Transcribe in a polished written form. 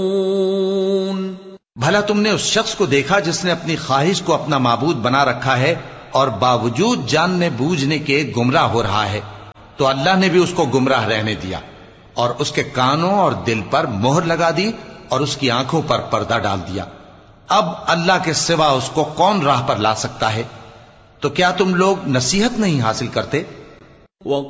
भला तुमने उस शख्स को देखा जिसने अपनी ख्वाहिश को अपना माबूद बना रखा है और बावजूद जानने बूझने के गुमराह हो रहा है, तो अल्लाह ने भी उसको गुमराह रहने दिया और उसके कानों और दिल पर मोहर लगा दी और उसकी आंखों पर पर्दा डाल दिया। अब अल्लाह के सिवा उसको कौन राह पर ला सकता है? तो क्या तुम लोग नसीहत नहीं हासिल करते?